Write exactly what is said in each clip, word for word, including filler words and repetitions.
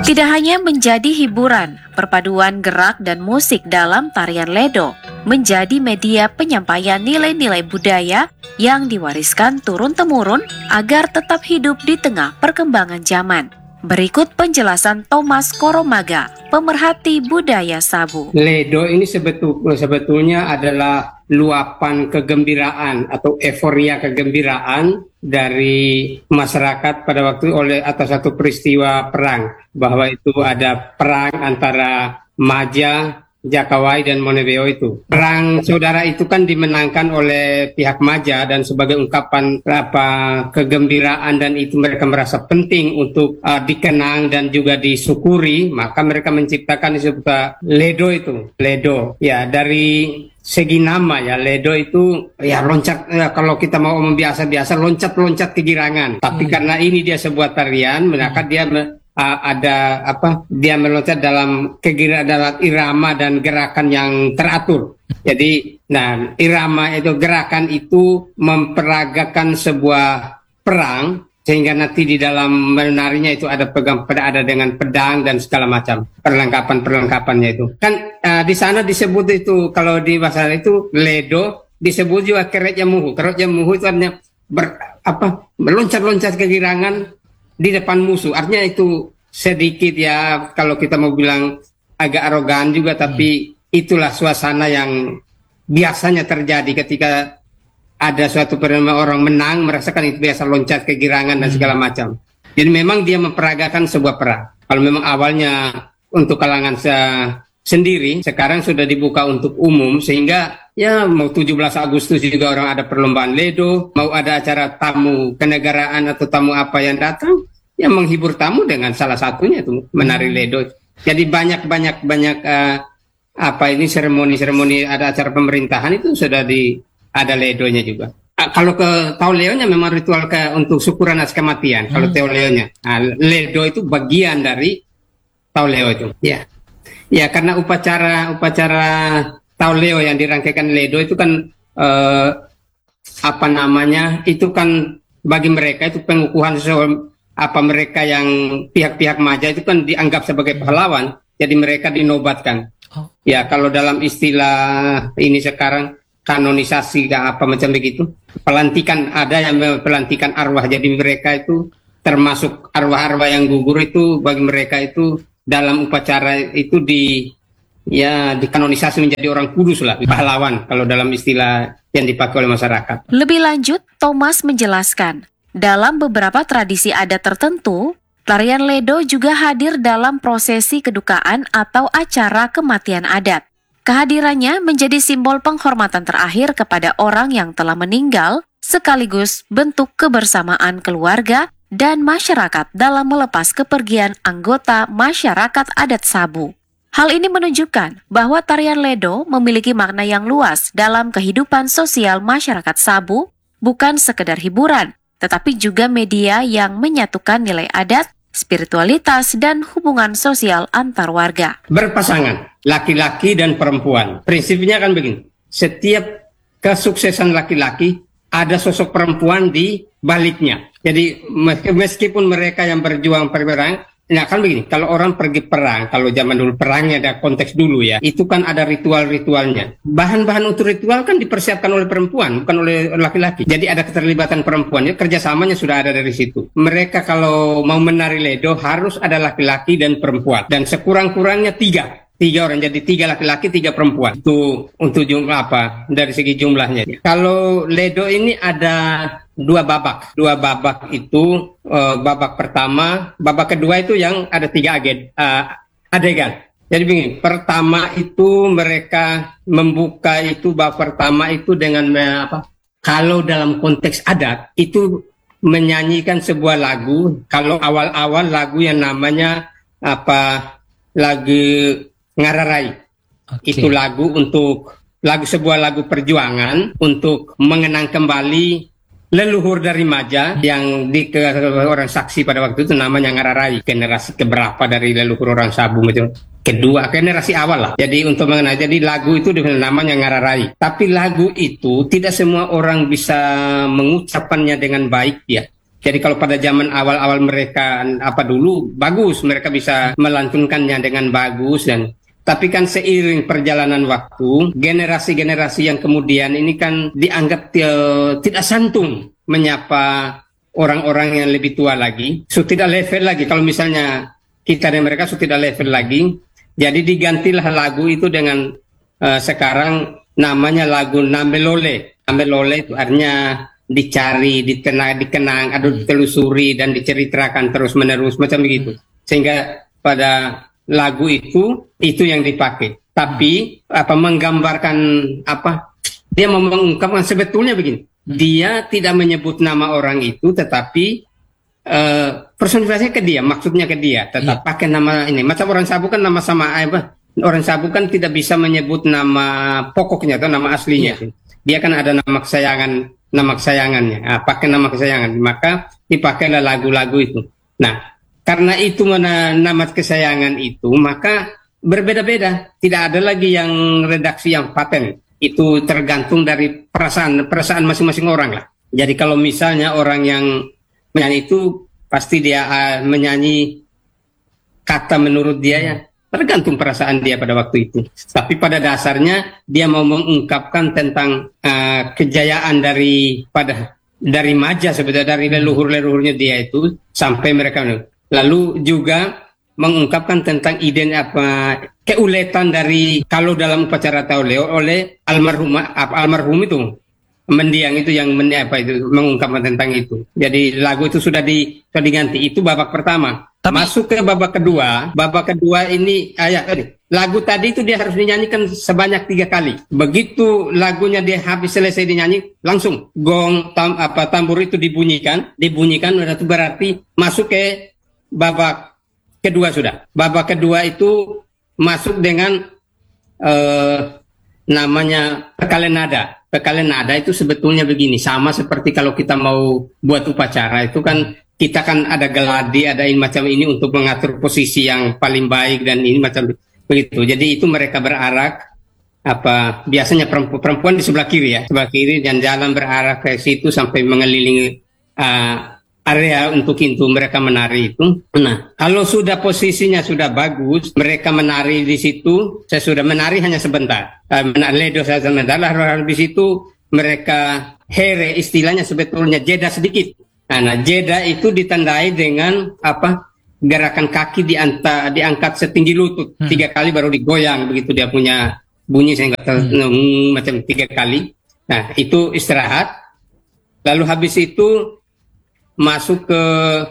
Tidak hanya menjadi hiburan, perpaduan gerak dan musik dalam tarian Ledo menjadi media penyampaian nilai-nilai budaya yang diwariskan turun-temurun agar tetap hidup di tengah perkembangan zaman. Berikut penjelasan Thomas Koromaga, pemerhati budaya Sabu. Ledo ini sebetul, sebetulnya adalah luapan kegembiraan atau euforia kegembiraan dari masyarakat pada waktu oleh atas satu peristiwa perang, bahwa itu ada perang antara Maja, Jakawai dan Monebeo itu. Perang saudara itu kan dimenangkan oleh pihak Maja, dan sebagai ungkapan apa kegembiraan dan itu mereka merasa penting untuk uh, dikenang dan juga disyukuri, maka mereka menciptakan disebut Ledo itu. Ledo. Ya, dari segi nama ya, Ledo itu ya loncat, ya, kalau kita mau omong biasa-biasa loncat-loncat kegirangan. Tapi hmm. karena ini dia sebuah tarian, maka dia Uh, ada apa dia meloncat dalam kegiraan, dalam irama dan gerakan yang teratur. Jadi, nah irama itu, gerakan itu memperagakan sebuah perang, sehingga nanti di dalam menarinya itu ada pegang ada dengan pedang dan segala macam perlengkapan perlengkapannya itu. Kan uh, di sana disebut itu, kalau di bahasa itu Ledo disebut juga keret jamuhu. Keret jamuhu itu artinya ber, apa meloncat-loncat kegirangan di depan musuh. Artinya itu sedikit ya, kalau kita mau bilang agak arogan juga, tapi hmm. itulah suasana yang biasanya terjadi ketika ada suatu perempuan orang menang, merasakan itu biasa loncat kegirangan dan segala macam. Jadi memang dia memperagakan sebuah perang. Kalau memang awalnya untuk kalangan se sendiri, sekarang sudah dibuka untuk umum, sehingga ya mau tujuh belas Agustus juga orang ada perlombaan Ledo, mau ada acara tamu kenegaraan atau tamu apa yang datang, ya menghibur tamu dengan salah satunya itu menari Ledo. Jadi banyak-banyak banyak uh, apa ini seremoni-seremoni, ada acara pemerintahan itu sudah di ada Ledonya juga. Uh, kalau ke Tauleonya memang ritual ke untuk syukuran atas kematian. Hmm. Kalau Tauleonya, nah, Ledo itu bagian dari Tauleo itu. Ya, ya karena upacara upacara Tauleo yang dirangkaikan Ledo itu kan uh, apa namanya? Itu kan bagi mereka itu pengukuhan sesuatu, apa mereka yang pihak-pihak Maja itu kan dianggap sebagai pahlawan, jadi mereka dinobatkan. Oh. Ya kalau dalam istilah ini sekarang kanonisasi apa macam begitu, pelantikan, ada yang pelantikan arwah, jadi mereka itu termasuk arwah-arwah yang gugur itu bagi mereka itu dalam upacara itu di ya dikanonisasi menjadi orang kudus lah, pahlawan kalau dalam istilah yang dipakai oleh masyarakat. Lebih lanjut, Thomas menjelaskan, dalam beberapa tradisi adat tertentu, tarian Ledo juga hadir dalam prosesi kedukaan atau acara kematian adat. Kehadirannya menjadi simbol penghormatan terakhir kepada orang yang telah meninggal, sekaligus bentuk kebersamaan keluarga dan masyarakat dalam melepas kepergian anggota masyarakat adat Sabu. Hal ini menunjukkan bahwa tarian Ledo memiliki makna yang luas dalam kehidupan sosial masyarakat Sabu, bukan sekedar hiburan, tetapi juga media yang menyatukan nilai adat, spiritualitas, dan hubungan sosial antar warga. Berpasangan, laki-laki dan perempuan. Prinsipnya kan begini, setiap kesuksesan laki-laki ada sosok perempuan di baliknya. Jadi meskipun mereka yang berjuang perang, nah kan begini, kalau orang pergi perang, kalau zaman dulu perangnya ada konteks dulu ya, itu kan ada ritual-ritualnya. Bahan-bahan untuk ritual kan dipersiapkan oleh perempuan, bukan oleh laki-laki. Jadi ada keterlibatan perempuan, ya kerjasamanya sudah ada dari situ. Mereka kalau mau menari Ledo harus ada laki-laki dan perempuan, dan sekurang-kurangnya tiga. Tiga orang, jadi tiga laki-laki, tiga perempuan. Itu untuk jumlah apa? Dari segi jumlahnya. Kalau Ledo ini ada dua babak. Dua babak itu, uh, babak pertama, babak kedua itu yang ada tiga agen, uh, adegan. Jadi begini, pertama itu mereka membuka itu, babak pertama itu dengan uh, apa? Kalau dalam konteks adat, itu menyanyikan sebuah lagu. Kalau awal-awal lagu yang namanya apa? Lagu Ngararai. Okay. Itu lagu untuk lagu sebuah lagu perjuangan untuk mengenang kembali leluhur dari Maja yang di ke, orang saksi pada waktu itu namanya Ngararai. Generasi keberapa dari leluhur orang Sabu itu? Kedua, generasi awal lah. Jadi untuk mengenang, jadi lagu itu dengan namanya Ngararai. Tapi lagu itu tidak semua orang bisa mengucapkannya dengan baik ya. Jadi kalau pada zaman awal-awal mereka apa dulu bagus, mereka bisa melantunkannya dengan bagus, dan tapi kan seiring perjalanan waktu, generasi-generasi yang kemudian ini kan dianggap uh, tidak santun menyapa orang-orang yang lebih tua lagi, so tidak level lagi. Kalau misalnya kita dan mereka so tidak level lagi, jadi digantilah lagu itu dengan uh, sekarang namanya lagu Namelole. Namelole itu artinya dicari, ditenang, dikenang, atau ditelusuri dan diceritakan terus menerus macam begitu. Sehingga pada lagu itu itu yang dipakai. Tapi apa menggambarkan apa? Dia mau mengungkapkan sebetulnya begini. Dia tidak menyebut nama orang itu, tetapi uh, personifikasinya ke dia, maksudnya ke dia. Tetap yeah. pakai nama ini. Macam orang sabu kan nama sama apa? Orang sabu kan tidak bisa menyebut nama pokoknya atau nama aslinya. Yeah. Dia kan ada nama kesayangan. Nama kesayangannya, nah, pakai nama kesayangan, maka dipakailah lagu-lagu itu. Nah, karena itu mana nama kesayangan itu, maka berbeda-beda. Tidak ada lagi yang redaksi yang paten. Itu tergantung dari perasaan perasaan masing-masing orang lah. Jadi kalau misalnya orang yang menyanyi itu pasti dia uh, menyanyi kata menurut dia ya. Tergantung perasaan dia pada waktu itu. Tapi pada dasarnya dia mau mengungkapkan tentang uh, kejayaan dari pada dari Maja sebetulnya, dari leluhur-leluhurnya dia itu sampai mereka. Lalu juga mengungkapkan tentang ide apa keuletan dari kalau dalam upacara tauleo oleh almarhum almarhum itu mendiang itu yang men, apa itu mengungkapkan tentang itu. Jadi lagu itu sudah di sudah diganti. Itu babak pertama. Tapi, masuk ke babak kedua, babak kedua ini ayat ah, lagu tadi itu dia harus dinyanyikan sebanyak tiga kali. Begitu lagunya dia habis selesai dinyanyi, langsung gong tam, apa tambur itu dibunyikan, dibunyikan itu berarti masuk ke babak kedua sudah. Babak kedua itu masuk dengan uh, namanya pekalen nada. Pekalen nada itu sebetulnya begini, sama seperti kalau kita mau buat upacara itu kan kita kan ada geladi, ada ini macam ini untuk mengatur posisi yang paling baik dan ini macam begitu. Jadi itu mereka berarak apa biasanya perempuan, perempuan di sebelah kiri ya, sebelah kiri dan jalan berarak ke situ sampai mengelilingi uh, area untuk itu mereka menari itu. Nah, kalau sudah posisinya sudah bagus, mereka menari di situ. Saya sudah menari hanya sebentar. Uh, menari ledo saya sebentar. Lalu di situ mereka here istilahnya sebetulnya jeda sedikit. Nah, jeda itu ditandai dengan apa gerakan kaki dianta, diangkat setinggi lutut hmm. tiga kali baru digoyang begitu dia punya bunyi saya nggak tahu hmm. macam tiga kali. Nah itu istirahat. Lalu habis itu masuk ke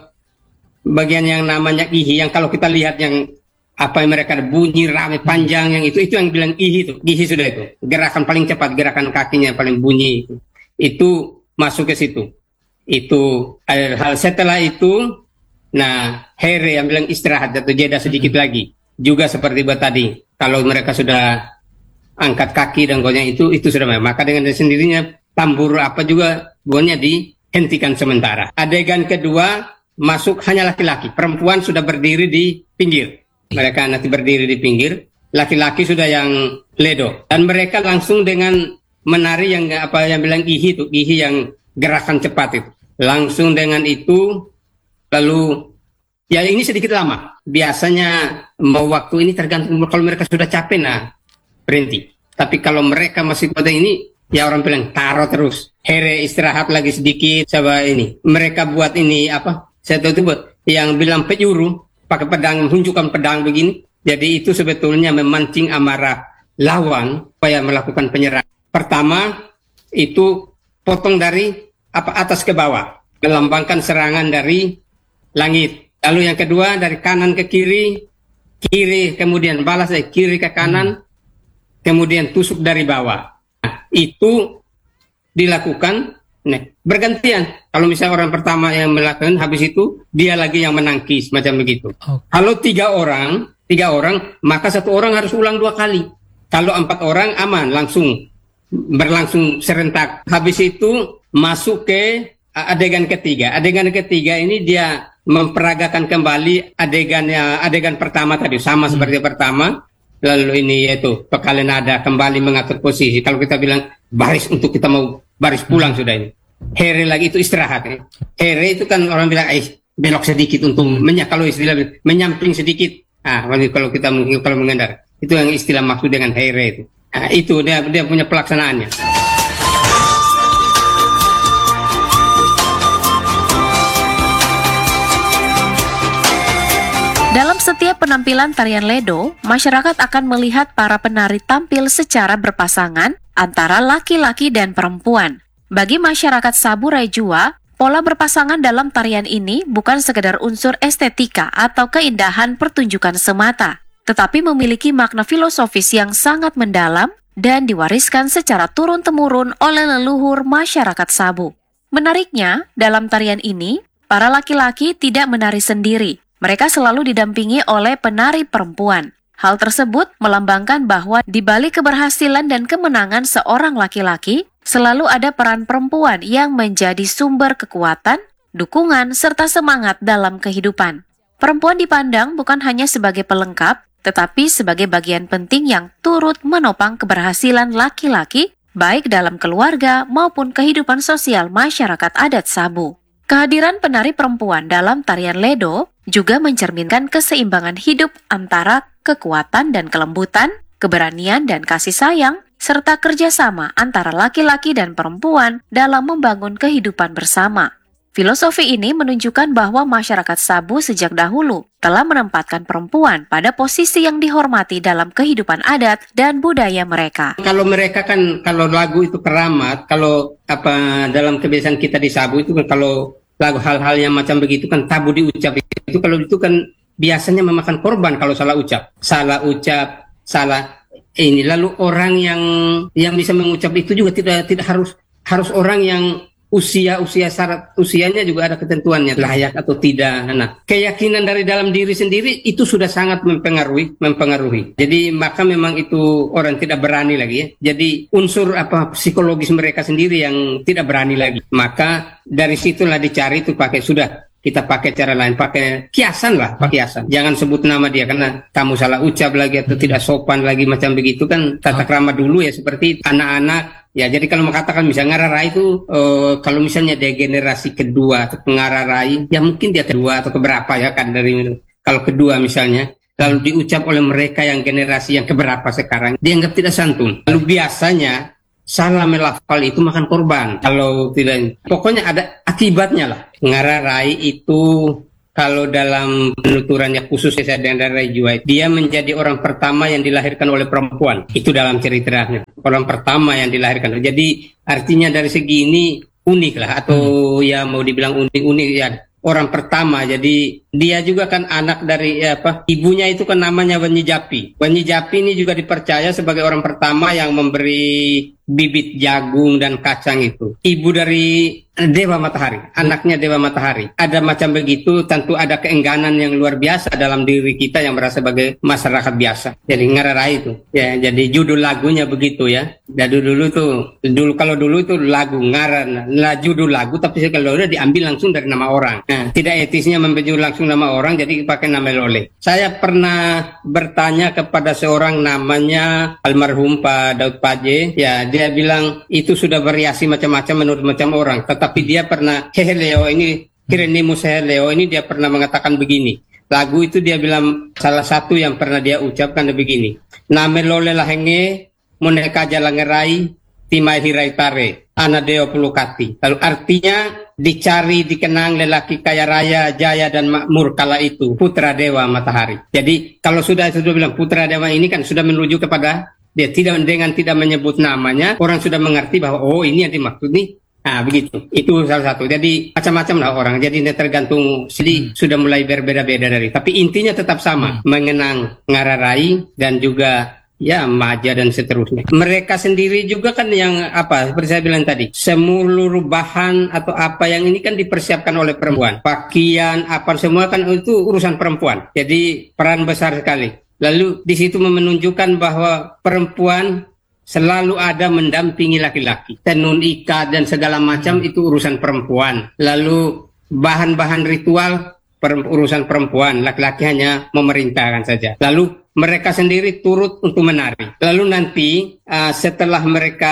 bagian yang namanya ihi yang kalau kita lihat yang apa yang mereka bunyi rame panjang yang itu itu yang bilang ihi itu ihi sudah itu gerakan paling cepat gerakan kakinya paling bunyi itu itu masuk ke situ. Itu hal setelah itu nah here yang bilang istirahat atau jeda sedikit hmm. lagi juga seperti buat tadi kalau mereka sudah angkat kaki dan goyang itu itu sudah maka dengan sendirinya tambur apa juga gonya dihentikan sementara. Adegan kedua masuk hanya laki-laki, perempuan sudah berdiri di pinggir, mereka nanti berdiri di pinggir, laki-laki sudah yang ledo dan mereka langsung dengan menari yang apa yang bilang ihi itu ihi yang gerakan cepat itu langsung dengan itu lalu ya ini sedikit lama biasanya mau waktu ini tergantung kalau mereka sudah capek nah berhenti tapi kalau mereka masih pada ini ya orang bilang taruh terus here istirahat lagi sedikit coba ini mereka buat ini apa saya tahu itu buat yang bilang penjuru pakai pedang menunjukkan pedang begini jadi itu sebetulnya memancing amarah lawan supaya melakukan penyerangan. Pertama itu potong dari apa atas ke bawah, melambangkan serangan dari langit. Lalu yang kedua dari kanan ke kiri, kiri kemudian balas dari kiri ke kanan, kemudian tusuk dari bawah. Nah, itu dilakukan nah, bergantian. Kalau misalnya orang pertama yang melakukan, habis itu dia lagi yang menangkis macam begitu. Okay. Kalau tiga orang, tiga orang, maka satu orang harus ulang dua kali. Kalau empat orang aman, langsung berlangsung serentak. Habis itu masuk ke adegan ketiga. Adegan ketiga ini dia memperagakan kembali adegannya adegan pertama tadi sama hmm. seperti pertama. Lalu ini yaitu pekalen nada kembali mengatur posisi. Kalau kita bilang baris untuk kita mau baris pulang hmm. sudah ini. Here lagi itu istirahat. Ya. Here itu kan orang bilang, eh belok sedikit untuk menyak, kalau istilah menyamping sedikit. Ah, kalau kita kalau mengendar, itu yang istilah maksud dengan here itu. Nah, itu dia dia punya pelaksanaannya. Dalam setiap penampilan tarian Ledo, masyarakat akan melihat para penari tampil secara berpasangan antara laki-laki dan perempuan. Bagi masyarakat Sabu Raijua, pola berpasangan dalam tarian ini bukan sekedar unsur estetika atau keindahan pertunjukan semata, tetapi memiliki makna filosofis yang sangat mendalam dan diwariskan secara turun-temurun oleh leluhur masyarakat Sabu. Menariknya, dalam tarian ini, para laki-laki tidak menari sendiri. Mereka selalu didampingi oleh penari perempuan. Hal tersebut melambangkan bahwa di balik keberhasilan dan kemenangan seorang laki-laki, selalu ada peran perempuan yang menjadi sumber kekuatan, dukungan, serta semangat dalam kehidupan. Perempuan dipandang bukan hanya sebagai pelengkap, tetapi sebagai bagian penting yang turut menopang keberhasilan laki-laki, baik dalam keluarga maupun kehidupan sosial masyarakat adat Sabu. Kehadiran penari perempuan dalam tarian Ledo juga mencerminkan keseimbangan hidup antara kekuatan dan kelembutan, keberanian dan kasih sayang, serta kerjasama antara laki-laki dan perempuan dalam membangun kehidupan bersama. Filosofi ini menunjukkan bahwa masyarakat Sabu sejak dahulu telah menempatkan perempuan pada posisi yang dihormati dalam kehidupan adat dan budaya mereka. Kalau mereka kan, kalau lagu itu keramat, kalau apa dalam kebiasaan kita di Sabu itu kan kalau lagu hal-hal yang macam begitu kan tabu diucap. Itu kalau itu kan biasanya memakan korban kalau salah ucap. Salah ucap, salah ini. Lalu orang yang yang bisa mengucap itu juga tidak tidak harus harus orang yang usia usia syarat usianya juga ada ketentuannya, layak atau tidak. Nah, keyakinan dari dalam diri sendiri itu sudah sangat mempengaruhi mempengaruhi. Jadi maka memang itu orang tidak berani lagi ya. Jadi unsur apa psikologis mereka sendiri yang tidak berani lagi. Maka dari situlah dicari itu pakai sudah kita pakai cara lain, pakai kiasan lah, pakai kiasan. Jangan sebut nama dia karena kamu salah ucap lagi atau tidak sopan lagi macam begitu kan tata krama dulu ya seperti anak-anak. Ya jadi kalau mengatakan misalnya ngararai itu uh, kalau misalnya dia generasi kedua atau pengararai, ya mungkin dia kedua atau keberapa ya kan dari kalau kedua misalnya. Lalu diucap oleh mereka yang generasi yang keberapa sekarang dianggap tidak santun. Lalu biasanya salah melafal itu makan korban. Kalau tidak, pokoknya ada akibatnya lah. Ngararai itu kalau dalam penuturannya khusus dan Raijua, dia menjadi orang pertama yang dilahirkan oleh perempuan. Itu dalam ceritanya. Orang pertama yang dilahirkan. Jadi artinya dari segi ini unik lah. Atau hmm. ya mau dibilang unik-unik ya. Orang pertama, jadi dia juga kan anak dari ya apa ibunya itu kan namanya Wanyi Japi. Wanyi Japi ini juga dipercaya sebagai orang pertama yang memberi bibit jagung dan kacang itu. Ibu dari Dewa Matahari, anaknya Dewa Matahari. Ada macam begitu, tentu ada keengganan yang luar biasa dalam diri kita yang merasa sebagai masyarakat biasa. Jadi ngararai itu. Ya, jadi judul lagunya begitu ya. Jadi dulu tuh, dulu kalau dulu itu lagu ngaran, lah judul lagu, tapi kalau udah diambil langsung dari nama orang. Nah, tidak etisnya menjudul langsung nama orang, jadi pakai nama Lole. Saya pernah bertanya kepada seorang namanya almarhum Pak Daud Paje, ya dia bilang itu sudah variasi macam-macam menurut macam orang. Tapi dia pernah, hehe Leo ini, Kirenimus hehe Leo ini dia pernah mengatakan begini. Lagu itu dia bilang, salah satu yang pernah dia ucapkan begini. Name lole lahenge, moneka jalangerai, timai hirai tare, anadeo pulukati. Lalu artinya, dicari, dikenang lelaki kaya raya, jaya dan makmur kala itu, putra Dewa Matahari. Jadi, kalau sudah sudah bilang putra Dewa ini kan sudah menuju kepada, dia tidak dengan tidak menyebut namanya, orang sudah mengerti bahwa, oh ini yang dimaksud nih. Nah begitu, itu salah satu. Jadi macam-macam lah orang. Jadi ini tergantung, jadi hmm. sudah mulai berbeda-beda dari. Tapi intinya tetap sama, hmm. mengenang ngararai dan juga ya maja dan seterusnya. Mereka sendiri juga kan yang apa? Seperti saya bilang tadi, seluruh bahan atau apa yang ini kan dipersiapkan oleh perempuan. Pakaian apa semua kan itu urusan perempuan. Jadi peran besar sekali. Lalu di situ menunjukkan bahwa perempuan selalu ada mendampingi laki-laki. Tenun ikat dan segala macam itu urusan perempuan. Lalu bahan-bahan ritual per- urusan perempuan, laki-laki hanya memerintahkan saja. Lalu mereka sendiri turut untuk menari. Lalu nanti uh, setelah mereka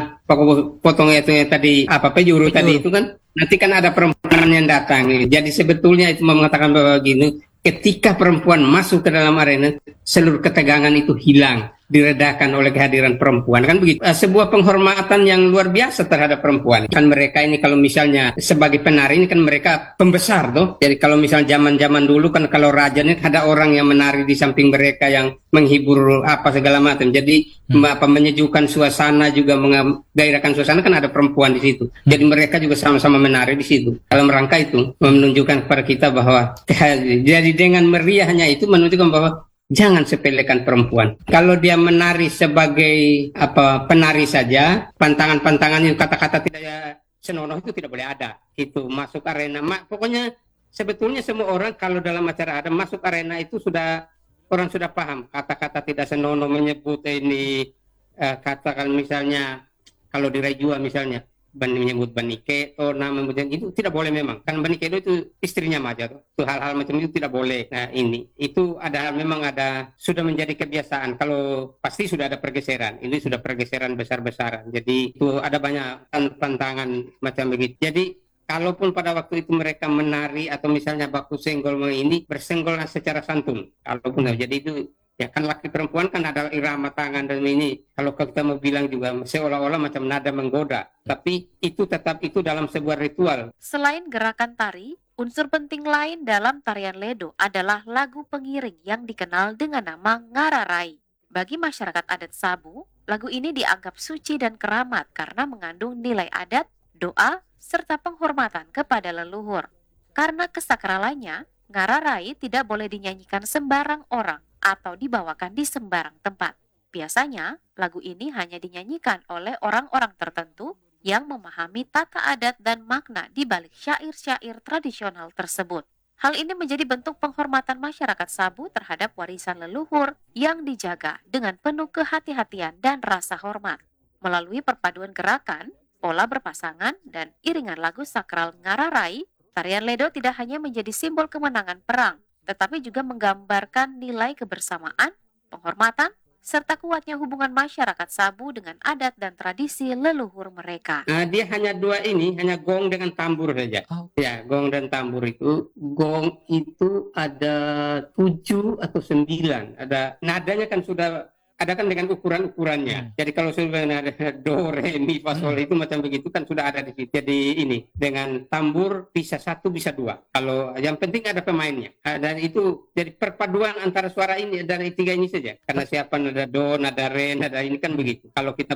potong itu yang tadi apa pejuru tadi itu kan, nanti kan ada perempuan yang datang. Jadi sebetulnya itu mengatakan bahwa gini, ketika perempuan masuk ke dalam arena, seluruh ketegangan itu hilang, diredakan oleh kehadiran perempuan, kan begitu. Uh, sebuah penghormatan yang luar biasa terhadap perempuan. Kan mereka ini kalau misalnya sebagai penari ini kan mereka pembesar tuh. Jadi kalau misalnya zaman-zaman dulu kan kalau raja ini ada orang yang menari di samping mereka yang menghibur apa segala macam. Jadi hmm. apa menyejukkan suasana juga menggairahkan suasana kan ada perempuan di situ. Hmm. Jadi mereka juga sama-sama menari di situ. Dalam rangka itu menunjukkan kepada kita bahwa jadi dengan meriahnya itu menunjukkan bahwa jangan sepelekan perempuan. Kalau dia menari sebagai apa penari saja, pantangan-pantangan itu kata-kata tidak senonoh itu tidak boleh ada. Itu masuk arena. Mak, pokoknya sebetulnya semua orang kalau dalam acara ada masuk arena itu sudah orang sudah paham kata-kata tidak senonoh menyebut ini uh, katakan misalnya kalau di Rejua misalnya menyebut Banike atau nama itu tidak boleh memang kan Banike itu istrinya Maja tuh hal-hal macam itu tidak boleh. Nah ini itu ada memang ada sudah menjadi kebiasaan kalau pasti sudah ada pergeseran ini sudah pergeseran besar-besaran jadi itu ada banyak tantangan macam begitu. Jadi kalaupun pada waktu itu mereka menari atau misalnya baku senggol ini bersenggol secara santun kalaupun jadi itu ya kan laki perempuan kan ada irama tangan dan ini kalau kita mau bilang juga seolah-olah macam nada menggoda tapi itu tetap itu dalam sebuah ritual. Selain gerakan tari, unsur penting lain dalam tarian Ledo adalah lagu pengiring yang dikenal dengan nama Ngararai. Bagi masyarakat adat Sabu, lagu ini dianggap suci dan keramat karena mengandung nilai adat, doa, serta penghormatan kepada leluhur. Karena kesakralannya, Ngararai tidak boleh dinyanyikan sembarang orang atau dibawakan di sembarang tempat. Biasanya, lagu ini hanya dinyanyikan oleh orang-orang tertentu yang memahami tata adat dan makna di balik syair-syair tradisional tersebut. Hal ini menjadi bentuk penghormatan masyarakat Sabu terhadap warisan leluhur yang dijaga dengan penuh kehati-hatian dan rasa hormat. Melalui perpaduan gerakan, pola berpasangan, dan iringan lagu sakral Ngararai, tarian Ledo tidak hanya menjadi simbol kemenangan perang, tetapi juga menggambarkan nilai kebersamaan, penghormatan, serta kuatnya hubungan masyarakat Sabu dengan adat dan tradisi leluhur mereka. Nah, dia hanya dua ini, hanya gong dengan tambur saja. Oh. Ya, gong dan tambur itu, gong itu ada tujuh atau sembilan. Ada nadanya kan sudah ada kan dengan ukuran-ukurannya. Hmm. Jadi kalau sudah ada do, re, mi, fa, sol itu macam begitu kan sudah ada di situ. Jadi ini dengan tambur bisa satu bisa dua. Kalau yang penting ada pemainnya. Dan itu jadi perpaduan antara suara ini dari tiga ini saja. Karena siapa nada do, nada re, nada ini kan begitu. Kalau kita